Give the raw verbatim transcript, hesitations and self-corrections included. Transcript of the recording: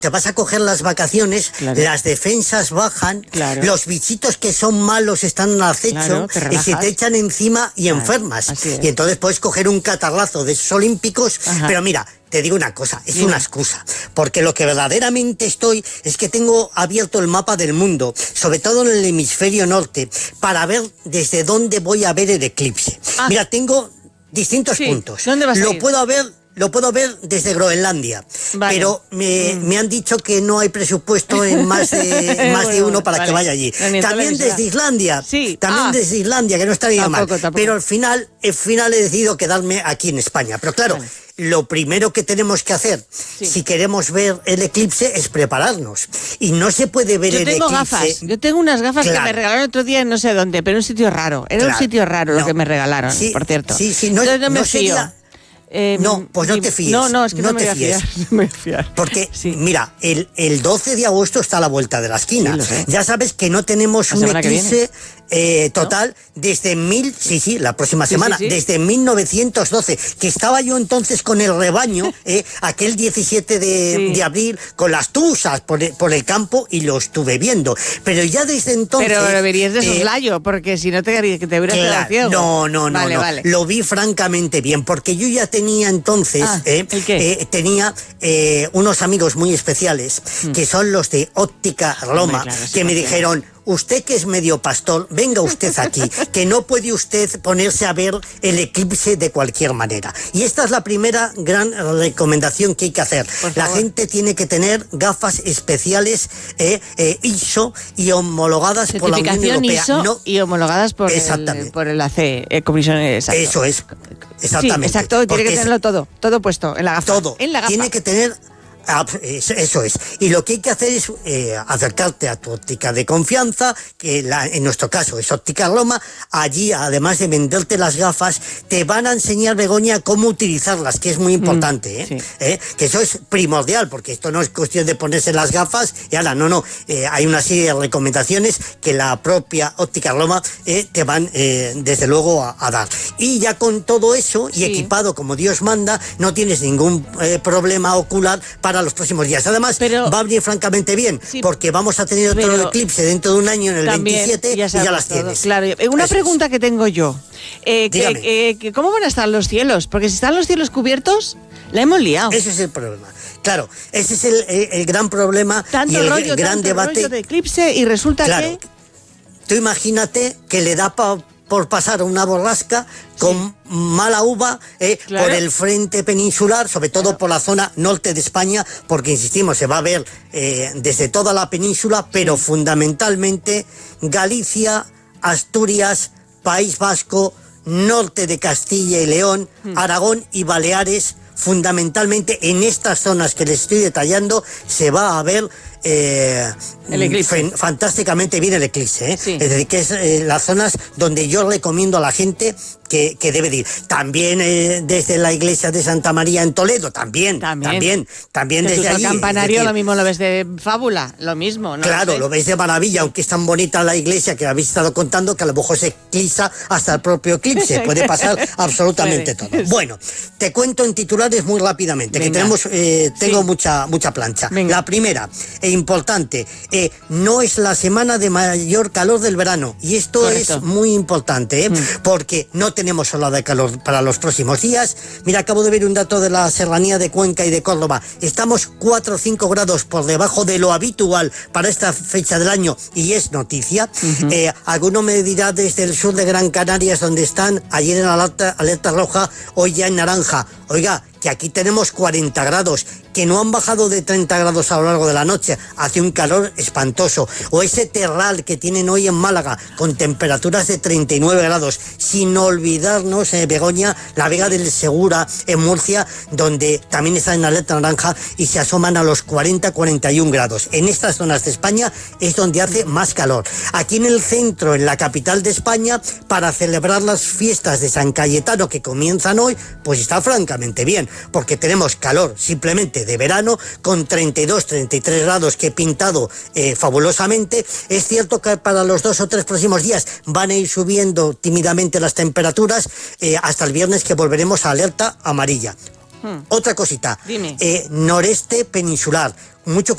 te vas a coger las vacaciones, claro. las defensas bajan, claro. los bichitos que son malos están al acecho, claro, y se te echan encima y claro. enfermas. Y entonces puedes coger un catarrazo de esos olímpicos, Ajá. pero mira, te digo una cosa, es Dime. una excusa, porque lo que verdaderamente estoy es que tengo abierto el mapa del mundo, sobre todo en el hemisferio norte, para ver desde dónde voy a ver el eclipse. Ah. Mira, tengo distintos sí. puntos. ¿Dónde vas a Lo ir? puedo ver... Lo puedo ver desde Groenlandia, vale. pero me, mm. me han dicho que no hay presupuesto en más de, más bueno, de uno para vale. que vaya allí. No, también desde Islandia, sí. también ah. desde Islandia, que no estaría tampoco, mal. Tampoco. Pero al final, al final he decidido quedarme aquí en España. Pero claro, vale. lo primero que tenemos que hacer, sí. si queremos ver el eclipse, es prepararnos. Y no se puede ver Yo el tengo eclipse. Gafas. Yo tengo unas gafas claro. que me regalaron otro día en no sé dónde, pero en un sitio raro. Era claro. un sitio raro no. lo que me regalaron, sí, por cierto. Sí, sí, no, Entonces no me no fío. Sería... Eh, no, pues no te fíes. No, no, es que no, no me te voy a fíes. fiar, no me voy a fiar. Porque, sí. mira, el, el doce de agosto está a la vuelta de la esquina. Sí, ya sabes que no tenemos un eclipse eh, total ¿no? desde mil... Sí, sí, la próxima sí, semana. Sí, sí. Desde mil novecientos doce. Que estaba yo entonces con el rebaño, eh, aquel diecisiete de, sí. de abril, con las tuzas por el, por el campo y lo estuve viendo. Pero ya desde entonces... Pero lo verías de eh, soslayo, porque si no te, te hubieras claro, quedado ciego. No, no, no, vale, no. Vale. Lo vi francamente bien, porque yo ya tenía entonces... Ah, eh, ¿el qué? Eh, tenía eh, unos amigos muy especiales, mm. que son los de Óptica Roma, Hombre, claro, que me dijeron... Usted que es medio pastor, venga usted aquí, que no puede usted ponerse a ver el eclipse de cualquier manera. Y esta es la primera gran recomendación que hay que hacer. La gente tiene que tener gafas especiales eh, eh, I S O y homologadas por la Unión Europea. I S O no, y homologadas por el, por el A C E, Comisión Exacto. Eso es, exactamente. Sí, exacto, tiene que tenerlo todo, todo puesto en la gafa. Todo, en la gafa. Tiene que tener... Eso es. Y lo que hay que hacer es eh, acercarte a tu óptica de confianza, que la, en nuestro caso es Óptica Roma. Allí, además de venderte las gafas, te van a enseñar, Begoña, cómo utilizarlas, que es muy importante, mm, ¿eh? Sí. ¿Eh? Que eso es primordial, porque esto no es cuestión de ponerse las gafas y ahora, no, no. Eh, hay una serie de recomendaciones que la propia Óptica Roma eh, te van, eh, desde luego, a, a dar. Y ya con todo eso, y sí. equipado como Dios manda, no tienes ningún eh, problema ocular para para los próximos días. Además, pero, va a venir francamente bien, sí, porque vamos a tener otro eclipse dentro de un año, en el también, veintisiete, ya y ya las todo. Tienes. Claro. Una Eso pregunta es. que tengo yo. Eh, que, eh, que ¿Cómo van a estar los cielos? Porque si están los cielos cubiertos, la hemos liado. Ese es el problema. Claro, ese es el, el, el gran problema tanto y el rollo, gran tanto debate. Rollo de eclipse y resulta claro, que... Tú imagínate que le da pa, por pasar una borrasca con sí. mala uva eh, claro. por el frente peninsular, sobre todo claro. por la zona norte de España, porque insistimos, se va a ver eh, desde toda la península, pero sí. fundamentalmente Galicia, Asturias, País Vasco, norte de Castilla y León, mm. Aragón y Baleares. Fundamentalmente en estas zonas que les estoy detallando se va a ver eh, f- fantásticamente bien el eclipse, ¿eh? Sí. Es decir, que es eh, las zonas donde yo recomiendo a la gente que, que debe de ir. También eh, desde la iglesia de Santa María en Toledo, también, también, también, también desde allí. El campanario decir, lo mismo lo ves de fábula, lo mismo, ¿no? Claro, sé. lo ves de maravilla, aunque es tan bonita la iglesia que habéis estado contando que a lo mejor se eclipsa hasta el propio eclipse, puede pasar absolutamente todo. Bueno, te cuento en titulares muy rápidamente, Venga. que tenemos, eh, tengo sí. mucha, mucha plancha. Venga. La primera, e importante, eh, no es la semana de mayor calor del verano, y esto Correcto. es muy importante, ¿eh? mm. porque no tenemos ola de calor para los próximos días. Mira, acabo de ver un dato de la serranía de Cuenca y de Córdoba. Estamos cuatro o cinco grados por debajo de lo habitual para esta fecha del año, y es noticia. Uh-huh. Eh, alguno me dirá desde el sur de Gran Canarias, donde están ayer en alerta, alerta roja, hoy ya en naranja. Oiga, que aquí tenemos cuarenta grados, que no han bajado de treinta grados a lo largo de la noche, hace un calor espantoso. O ese terral que tienen hoy en Málaga, con temperaturas de treinta y nueve grados, sin olvidarnos, eh, Begoña, la Vega del Segura, en Murcia, donde también está en alerta naranja y se asoman a los cuarenta a cuarenta y un grados. En estas zonas de España es donde hace más calor. Aquí en el centro, en la capital de España, para celebrar las fiestas de San Cayetano que comienzan hoy, pues está francamente bien, porque tenemos calor simplemente de verano, con treinta y dos, treinta y tres grados, que he pintado eh, fabulosamente. Es cierto que para los dos o tres próximos días van a ir subiendo tímidamente las temperaturas, eh, hasta el viernes, que volveremos a alerta amarilla. Hmm. Otra cosita, Dime. Eh, noreste peninsular, mucho